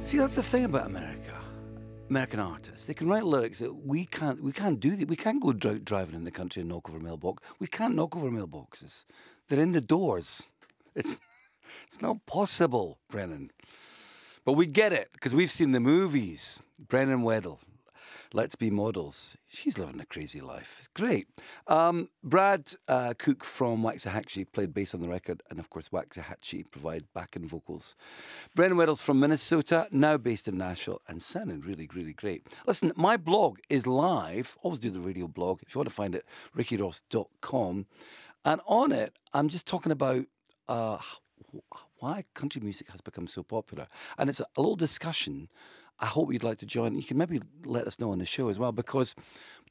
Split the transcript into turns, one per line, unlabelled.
See, that's the thing about America. American artists, they can write lyrics that we can't. We can't do that. We can't go driving in the country and knock over mailbox. We can't knock over mailboxes. They're in the doors. It's it's not possible, Brennan. But we get it because we've seen the movies. Brennan Weddle, Let's Be Models. She's living a crazy life. It's great. Brad Cook from Waxahachie played bass on the record, and of course Waxahachie provide backing vocals. Brennan Weddle's from Minnesota, now based in Nashville, and sounding really, really great. Listen, my blog is live. Always do the radio blog. If you want to find it, rickyross.com. And on it, I'm just talking about why country music has become so popular. And it's a little discussion. I hope you'd like to join. You can maybe let us know on the show as well, because